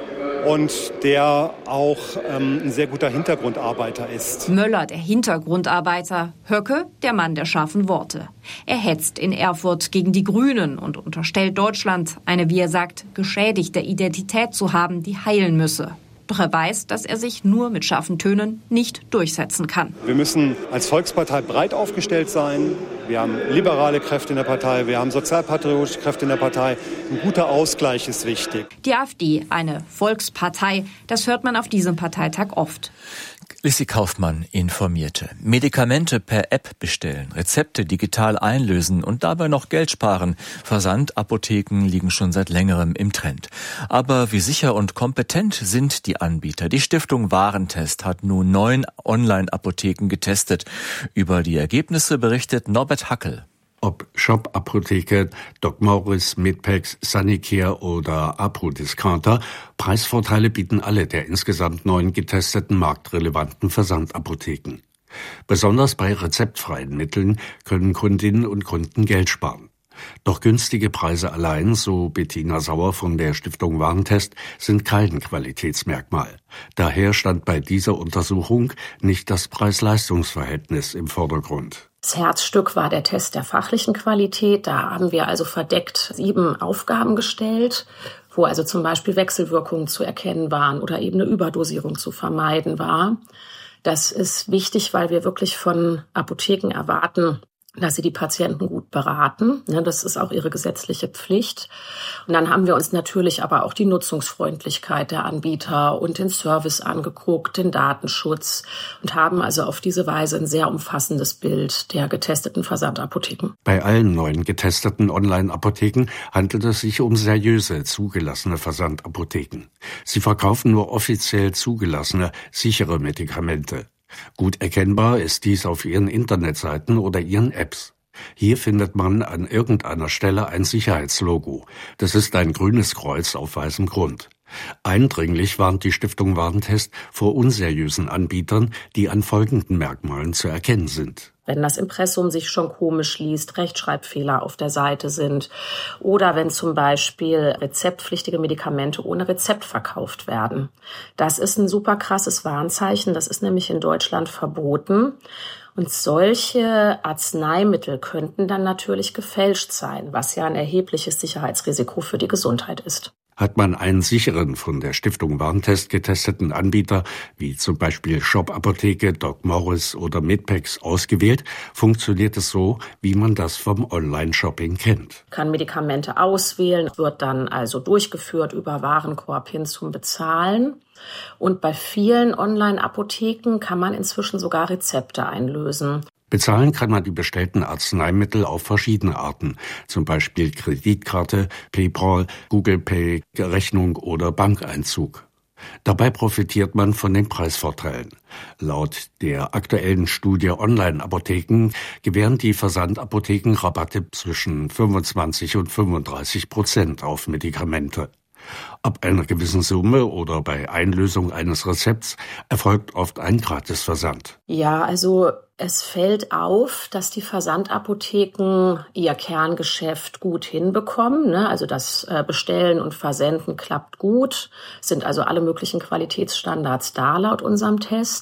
und der auch ähm, ein sehr guter Hintergrundarbeiter ist. Möller, der Hintergrundarbeiter, Höcke, der Mann der scharfen Worte. Er hetzt in Erfurt gegen die Grünen und unterstellt Deutschland, eine, wie er sagt, geschädigte Identität zu haben, die heilen müsse. Doch er weiß, dass er sich nur mit scharfen Tönen nicht durchsetzen kann. Wir müssen als Volkspartei breit aufgestellt sein. Wir haben liberale Kräfte in der Partei, wir haben sozialpatriotische Kräfte in der Partei. Ein guter Ausgleich ist wichtig. Die AfD, eine Volkspartei, das hört man auf diesem Parteitag oft. Lissi Kaufmann informierte. Medikamente per App bestellen, Rezepte digital einlösen und dabei noch Geld sparen. Versandapotheken liegen schon seit längerem im Trend. Aber wie sicher und kompetent sind die Anbieter? Die Stiftung Warentest hat nun neun Online-Apotheken getestet. Über die Ergebnisse berichtet Norbert Hackel. Ob Shop-Apotheke, Doc Morris, Medpex, Sanicare oder Apro-Discounter, Preisvorteile bieten alle der insgesamt neun getesteten marktrelevanten Versandapotheken. Besonders bei rezeptfreien Mitteln können Kundinnen und Kunden Geld sparen. Doch günstige Preise allein, so Bettina Sauer von der Stiftung Warentest, sind kein Qualitätsmerkmal. Daher stand bei dieser Untersuchung nicht das Preis-Leistungs-Verhältnis im Vordergrund. Das Herzstück war der Test der fachlichen Qualität. Da haben wir also verdeckt sieben Aufgaben gestellt, wo also zum Beispiel Wechselwirkungen zu erkennen waren oder eben eine Überdosierung zu vermeiden war. Das ist wichtig, weil wir wirklich von Apotheken erwarten, dass sie die Patienten gut beraten. Das ist auch ihre gesetzliche Pflicht. Und dann haben wir uns natürlich aber auch die Nutzungsfreundlichkeit der Anbieter und den Service angeguckt, den Datenschutz und haben also auf diese Weise ein sehr umfassendes Bild der getesteten Versandapotheken. Bei allen neuen getesteten Online-Apotheken handelt es sich um seriöse, zugelassene Versandapotheken. Sie verkaufen nur offiziell zugelassene, sichere Medikamente. Gut erkennbar ist dies auf ihren Internetseiten oder ihren Apps. Hier findet man an irgendeiner Stelle ein Sicherheitslogo. Das ist ein grünes Kreuz auf weißem Grund. Eindringlich warnt die Stiftung Warentest vor unseriösen Anbietern, die an folgenden Merkmalen zu erkennen sind. Wenn das Impressum sich schon komisch liest, Rechtschreibfehler auf der Seite sind oder wenn zum Beispiel rezeptpflichtige Medikamente ohne Rezept verkauft werden. Das ist ein super krasses Warnzeichen, das ist nämlich in Deutschland verboten. Und solche Arzneimittel könnten dann natürlich gefälscht sein, was ja ein erhebliches Sicherheitsrisiko für die Gesundheit ist. Hat man einen sicheren, von der Stiftung Warentest getesteten Anbieter, wie zum Beispiel Shop-Apotheke, Doc Morris oder Medpex, ausgewählt, funktioniert es so, wie man das vom Online-Shopping kennt. Kann Medikamente auswählen, wird dann also durchgeführt über Warenkorb hin zum Bezahlen. Und bei vielen Online-Apotheken kann man inzwischen sogar Rezepte einlösen. Bezahlen kann man die bestellten Arzneimittel auf verschiedene Arten, zum Beispiel Kreditkarte, PayPal, Google Pay, Rechnung oder Bankeinzug. Dabei profitiert man von den Preisvorteilen. Laut der aktuellen Studie Online-Apotheken gewähren die Versandapotheken Rabatte zwischen fünfundzwanzig und fünfunddreißig Prozent auf Medikamente. Ab einer gewissen Summe oder bei Einlösung eines Rezepts erfolgt oft ein Gratisversand. Ja, also es fällt auf, dass die Versandapotheken ihr Kerngeschäft gut hinbekommen. Ne? Also das Bestellen und Versenden klappt gut, sind also alle möglichen Qualitätsstandards da laut unserem Test.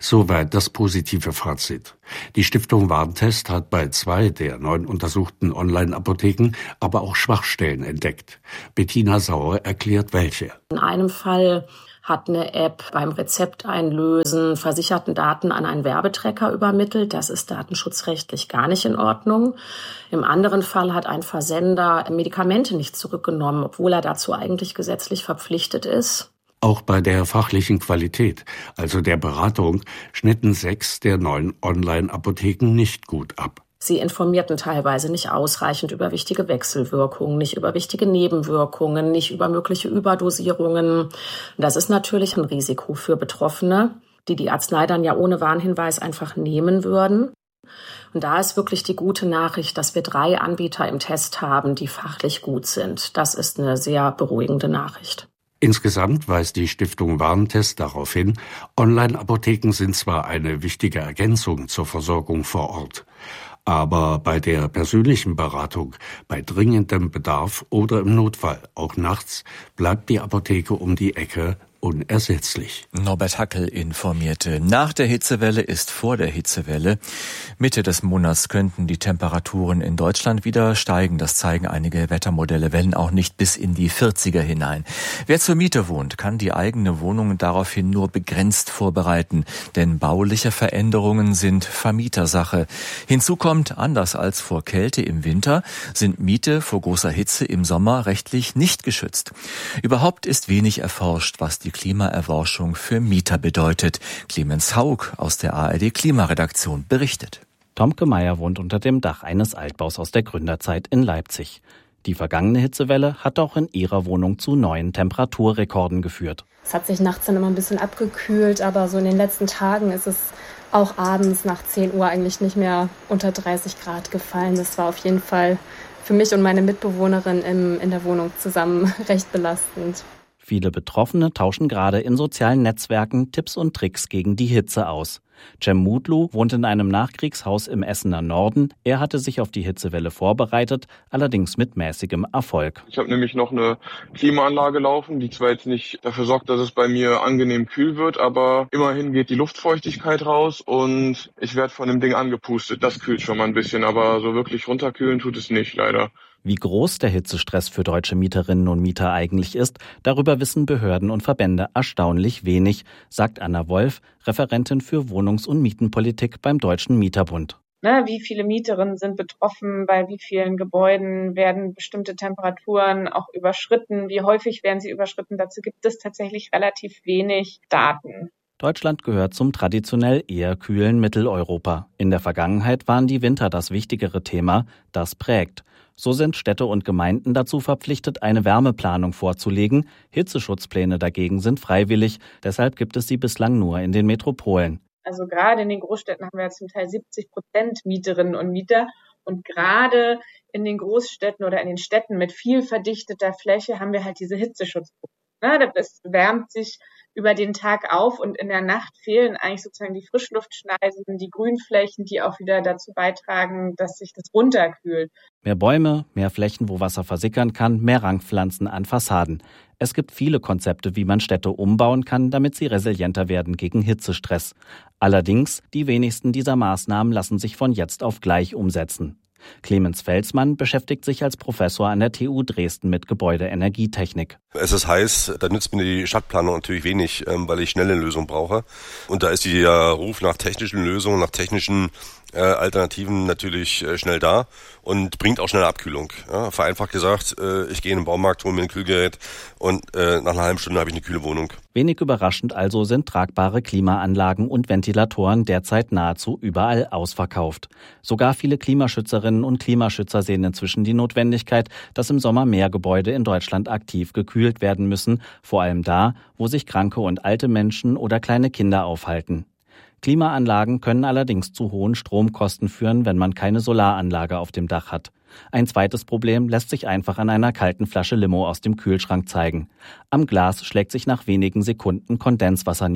Soweit das positive Fazit. Die Stiftung Warentest hat bei zwei der neun untersuchten Online-Apotheken aber auch Schwachstellen entdeckt. Bettina Sauer erklärt welche. In einem Fall hat eine App beim Rezepteinlösen Versichertendaten an einen Werbetrecker übermittelt. Das ist datenschutzrechtlich gar nicht in Ordnung. Im anderen Fall hat ein Versender Medikamente nicht zurückgenommen, obwohl er dazu eigentlich gesetzlich verpflichtet ist. Auch bei der fachlichen Qualität, also der Beratung, schnitten sechs der neun Online-Apotheken nicht gut ab. Sie informierten teilweise nicht ausreichend über wichtige Wechselwirkungen, nicht über wichtige Nebenwirkungen, nicht über mögliche Überdosierungen. Das ist natürlich ein Risiko für Betroffene, die die Arznei dann ja ohne Warnhinweis einfach nehmen würden. Und da ist wirklich die gute Nachricht, dass wir drei Anbieter im Test haben, die fachlich gut sind. Das ist eine sehr beruhigende Nachricht. Insgesamt weist die Stiftung Warentest darauf hin, Online-Apotheken sind zwar eine wichtige Ergänzung zur Versorgung vor Ort, aber bei der persönlichen Beratung, bei dringendem Bedarf oder im Notfall, auch nachts, bleibt die Apotheke um die Ecke unersetzlich. Norbert Hackel informierte. Nach der Hitzewelle ist vor der Hitzewelle. Mitte des Monats könnten die Temperaturen in Deutschland wieder steigen. Das zeigen einige Wettermodelle, wenn auch nicht bis in die vierziger hinein. Wer zur Miete wohnt, kann die eigene Wohnung daraufhin nur begrenzt vorbereiten, denn bauliche Veränderungen sind Vermietersache. Hinzu kommt, anders als vor Kälte im Winter, sind Miete vor großer Hitze im Sommer rechtlich nicht geschützt. Überhaupt ist wenig erforscht, was die Klimaerforschung für Mieter bedeutet. Clemens Haug aus der A R D Klimaredaktion berichtet. Tomke Meyer wohnt unter dem Dach eines Altbaus aus der Gründerzeit in Leipzig. Die vergangene Hitzewelle hat auch in ihrer Wohnung zu neuen Temperaturrekorden geführt. Es hat sich nachts dann immer ein bisschen abgekühlt, aber so in den letzten Tagen ist es auch abends nach zehn Uhr eigentlich nicht mehr unter dreißig Grad gefallen. Das war auf jeden Fall für mich und meine Mitbewohnerin im, in der Wohnung zusammen recht belastend. Viele Betroffene tauschen gerade in sozialen Netzwerken Tipps und Tricks gegen die Hitze aus. Cem Mutlu wohnt in einem Nachkriegshaus im Essener Norden. Er hatte sich auf die Hitzewelle vorbereitet, allerdings mit mäßigem Erfolg. Ich habe nämlich noch eine Klimaanlage laufen, die zwar jetzt nicht dafür sorgt, dass es bei mir angenehm kühl wird, aber immerhin geht die Luftfeuchtigkeit raus und ich werde von dem Ding angepustet. Das kühlt schon mal ein bisschen, aber so wirklich runterkühlen tut es nicht, leider. Wie groß der Hitzestress für deutsche Mieterinnen und Mieter eigentlich ist, darüber wissen Behörden und Verbände erstaunlich wenig, sagt Anna Wolf, Referentin für Wohnungs- und Mietenpolitik beim Deutschen Mieterbund. Ne, wie viele Mieterinnen sind betroffen, bei wie vielen Gebäuden werden bestimmte Temperaturen auch überschritten, wie häufig werden sie überschritten, dazu gibt es tatsächlich relativ wenig Daten. Deutschland gehört zum traditionell eher kühlen Mitteleuropa. In der Vergangenheit waren die Winter das wichtigere Thema, das prägt. So sind Städte und Gemeinden dazu verpflichtet, eine Wärmeplanung vorzulegen. Hitzeschutzpläne dagegen sind freiwillig. Deshalb gibt es sie bislang nur in den Metropolen. Also gerade in den Großstädten haben wir ja zum Teil siebzig Prozent Mieterinnen und Mieter. Und gerade in den Großstädten oder in den Städten mit viel verdichteter Fläche haben wir halt diese Hitzeschutzprobleme. Das wärmt sich über den Tag auf und in der Nacht fehlen eigentlich sozusagen die Frischluftschneisen, die Grünflächen, die auch wieder dazu beitragen, dass sich das runterkühlt. Mehr Bäume, mehr Flächen, wo Wasser versickern kann, mehr Rankpflanzen an Fassaden. Es gibt viele Konzepte, wie man Städte umbauen kann, damit sie resilienter werden gegen Hitzestress. Allerdings, die wenigsten dieser Maßnahmen lassen sich von jetzt auf gleich umsetzen. Clemens Felsmann beschäftigt sich als Professor an der T U Dresden mit Gebäudeenergietechnik. Es ist heiß, da nützt mir die Stadtplanung natürlich wenig, weil ich schnelle Lösungen brauche. Und da ist der Ruf nach technischen Lösungen, nach technischen äh, Alternativen natürlich äh, schnell da und bringt auch schnelle Abkühlung. Ja, vereinfacht gesagt, äh, ich gehe in den Baumarkt, hole mir ein Kühlgerät und äh, nach einer halben Stunde habe ich eine kühle Wohnung. Wenig überraschend also sind tragbare Klimaanlagen und Ventilatoren derzeit nahezu überall ausverkauft. Sogar viele Klimaschützerinnen und Klimaschützer sehen inzwischen die Notwendigkeit, dass im Sommer mehr Gebäude in Deutschland aktiv gekühlt werden müssen, vor allem da, wo sich kranke und alte Menschen oder kleine Kinder aufhalten. Klimaanlagen können allerdings zu hohen Stromkosten führen, wenn man keine Solaranlage auf dem Dach hat. Ein zweites Problem lässt sich einfach an einer kalten Flasche Limo aus dem Kühlschrank zeigen. Am Glas schlägt sich nach wenigen Sekunden Kondenswasser nieder.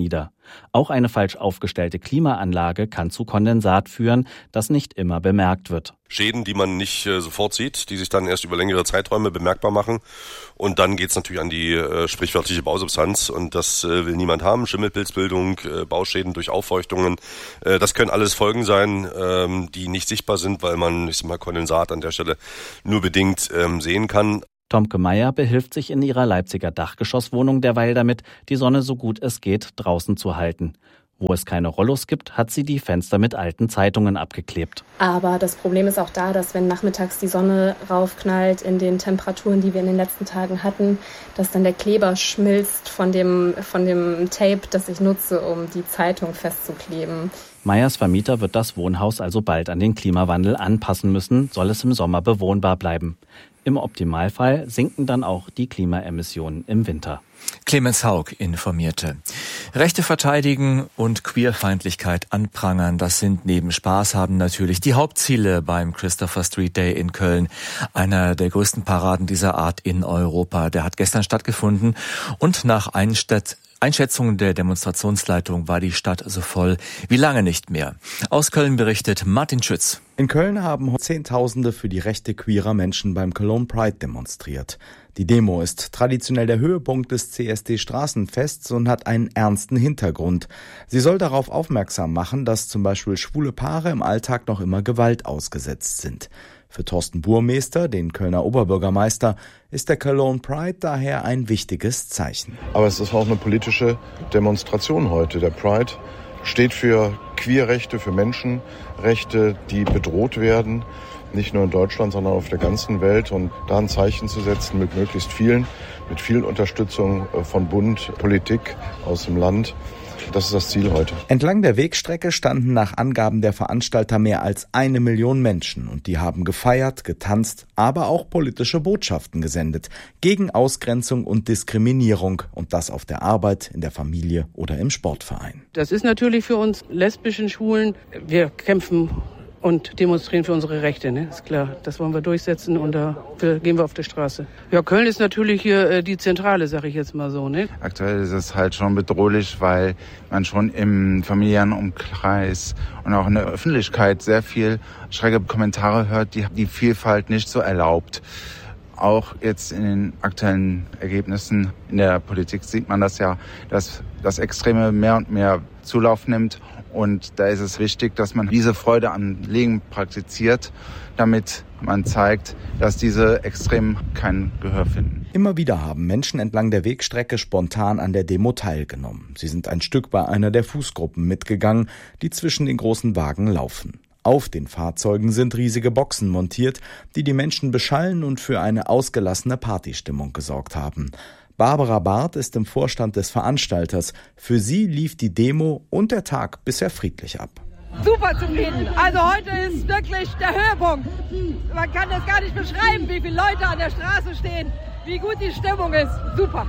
Auch eine falsch aufgestellte Klimaanlage kann zu Kondensat führen, das nicht immer bemerkt wird. Schäden, die man nicht äh, sofort sieht, die sich dann erst über längere Zeiträume bemerkbar machen. Und dann geht's natürlich an die äh, sprichwörtliche Bausubstanz. Und das äh, will niemand haben. Schimmelpilzbildung, äh, Bauschäden durch Auffeuchtungen. Äh, das können alles Folgen sein, ähm, die nicht sichtbar sind, weil man, ich sag mal, Kondensat an der Stelle nur bedingt ähm, sehen kann. Tomke Meyer behilft sich in ihrer Leipziger Dachgeschosswohnung derweil damit, die Sonne so gut es geht draußen zu halten. Wo es keine Rollos gibt, hat sie die Fenster mit alten Zeitungen abgeklebt. Aber das Problem ist auch da, dass wenn nachmittags die Sonne raufknallt in den Temperaturen, die wir in den letzten Tagen hatten, dass dann der Kleber schmilzt von dem, von dem Tape, das ich nutze, um die Zeitung festzukleben. Meyers Vermieter wird das Wohnhaus also bald an den Klimawandel anpassen müssen, soll es im Sommer bewohnbar bleiben. Im Optimalfall sinken dann auch die Klimaemissionen im Winter. Clemens Haug informierte. Rechte verteidigen und Queerfeindlichkeit anprangern, das sind neben Spaß haben natürlich die Hauptziele beim Christopher Street Day in Köln. Einer der größten Paraden dieser Art in Europa. Der hat gestern stattgefunden und nach Einstadt Einschätzungen der Demonstrationsleitung war die Stadt so voll wie lange nicht mehr. Aus Köln berichtet Martin Schütz. In Köln haben Zehntausende für die Rechte queerer Menschen beim Cologne Pride demonstriert. Die Demo ist traditionell der Höhepunkt des C S D-Straßenfests und hat einen ernsten Hintergrund. Sie soll darauf aufmerksam machen, dass zum Beispiel schwule Paare im Alltag noch immer Gewalt ausgesetzt sind. Für Thorsten Burmester, den Kölner Oberbürgermeister, ist der Cologne Pride daher ein wichtiges Zeichen. Aber es ist auch eine politische Demonstration heute. Der Pride steht für Queerrechte, für Menschenrechte, die bedroht werden, nicht nur in Deutschland, sondern auf der ganzen Welt. Und da ein Zeichen zu setzen mit möglichst vielen, mit viel Unterstützung von Bund, Politik aus dem Land. Das ist das Ziel heute. Entlang der Wegstrecke standen nach Angaben der Veranstalter mehr als eine Million Menschen und die haben gefeiert, getanzt, aber auch politische Botschaften gesendet gegen Ausgrenzung und Diskriminierung und das auf der Arbeit, in der Familie oder im Sportverein. Das ist natürlich für uns lesbischen Schwulen, wir kämpfen und demonstrieren für unsere Rechte, ne? Ist klar. Das wollen wir durchsetzen und dafür gehen wir auf die Straße. Ja, Köln ist natürlich hier äh, die Zentrale, sag ich jetzt mal so, ne? Aktuell ist es halt schon bedrohlich, weil man schon im familiären Umkreis und auch in der Öffentlichkeit sehr viel schräge Kommentare hört, die die Vielfalt nicht so erlaubt. Auch jetzt in den aktuellen Ergebnissen in der Politik sieht man das ja, dass das Extreme mehr und mehr Zulauf nimmt. Und da ist es wichtig, dass man diese Freude am Leben praktiziert, damit man zeigt, dass diese Extremen kein Gehör finden. Immer wieder haben Menschen entlang der Wegstrecke spontan an der Demo teilgenommen. Sie sind ein Stück bei einer der Fußgruppen mitgegangen, die zwischen den großen Wagen laufen. Auf den Fahrzeugen sind riesige Boxen montiert, die die Menschen beschallen und für eine ausgelassene Partystimmung gesorgt haben. Barbara Barth ist im Vorstand des Veranstalters. Für sie lief die Demo und der Tag bisher friedlich ab. Super zufrieden. Also heute ist wirklich der Höhepunkt. Man kann das gar nicht beschreiben, wie viele Leute an der Straße stehen, wie gut die Stimmung ist. Super.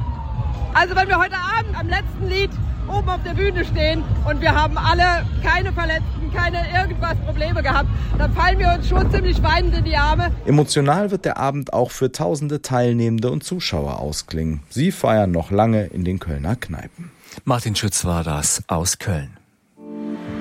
Also wenn wir heute Abend am letzten Lied oben auf der Bühne stehen und wir haben alle keine Verletzten, keine irgendwas Probleme gehabt, dann fallen wir uns schon ziemlich weinend in die Arme. Emotional wird der Abend auch für tausende Teilnehmende und Zuschauer ausklingen. Sie feiern noch lange in den Kölner Kneipen. Martin Schütz war das aus Köln.